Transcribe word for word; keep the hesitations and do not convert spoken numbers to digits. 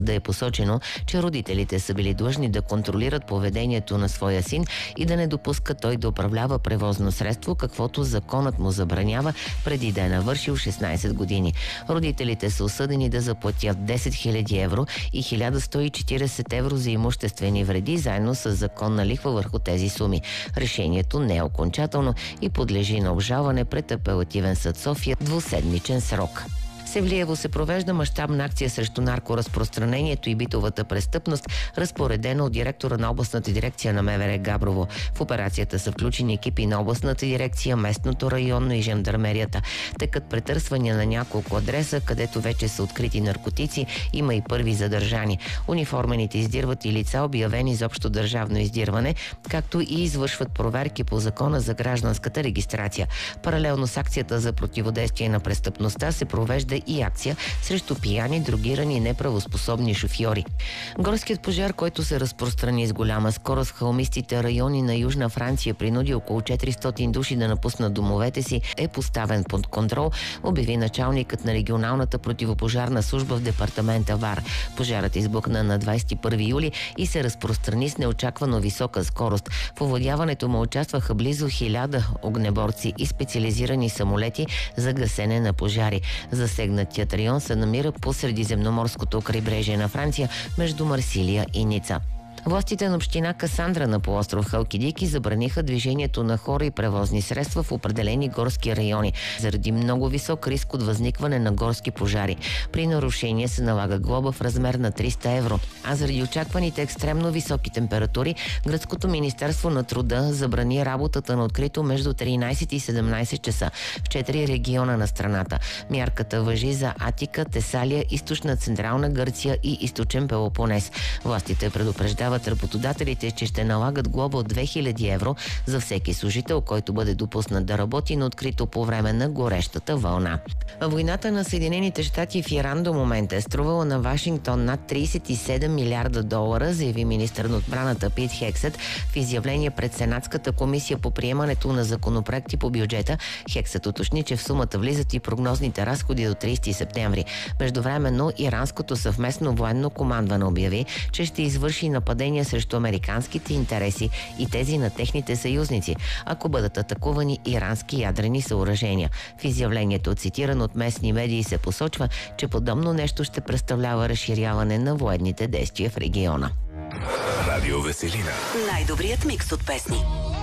Да е посочено, че родителите са били длъжни да контролират поведението на своя син и да не допускат той да управлява превозно средство, каквото законът му забранява преди да е навършил шестнайсет години. Родителите са осъдени да заплатят десет хиляди евро и хиляда сто и четирийсет евро за имуществени вреди, заедно с законна лихва върху тези суми. Решението не е окончателно и подлежи на обжалване пред Апелативен съд София двуседмичен срок. В Севлиево се провежда мащабна акция срещу наркоразпространението и битовата престъпност, разпоредена от директора на областната дирекция на МВР Габрово. В операцията са включени екипи на областната дирекция, местното районно и жандармерията. Текат претърсвания на няколко адреса, където вече са открити наркотици, има и първи задържани. Униформените издирват и лица, обявени за общо държавно издирване, както и извършват проверки по закона за гражданската регистрация. Паралелно с акцията за противодействие на престъпността се провежда и акция срещу пияни, дрогирани и неправоспособни шофьори. Горският пожар, който се разпространи с голяма скорост в хълмистите райони на Южна Франция, принуди около четиристотин души да напуснат домовете си, е поставен под контрол, обяви началникът на регионалната противопожарна служба в департамента Вар. Пожарът избухна на двайсет и първи юли и се разпространи с неочаквано висока скорост. В овладяването му участваха близо хиляда огнеборци и специализирани самолети за гасене на пожари. Засегнатият район се намира по средиземноморското крайбрежие на Франция между Марсилия и Ница. Властите на община Касандра на полуостров Халкидики забраниха движението на хора и превозни средства в определени горски райони заради много висок риск от възникване на горски пожари. При нарушение се налага глоба в размер на триста евро, а заради очакваните екстремно високи температури, гръцкото министерство на труда забрани работата на открито между тринайсет и седемнайсет часа в четири региона на страната. Мярката важи за Атика, Тесалия, източна Централна Гърция и източен Пелопонес. Властите предупреждават работодателите, че ще налагат глоба от две хиляди евро за всеки служител, който бъде допуснат да работи на открито по време на горещата вълна. Войната на Съединените щати в Иран до момента е струвала на Вашингтон над трийсет и седем милиарда долара, заяви министър на отбраната Пит Хексет в изявление пред Сенатската комисия по приемането на законопроекти по бюджета. Хексет уточни, че в сумата влизат и прогнозните разходи до трийсети септември. Междувременно иранското съвместно военно командване обяви, че ще извърши нападение срещу американските интереси и тези на техните съюзници, ако бъдат атакувани ирански ядрени съоръжения. В изявлението, цитирано от местни медии, се посочва, че подобно нещо ще представлява разширяване на военните действия в региона. Радио Веселина. Най-добрият микс от песни.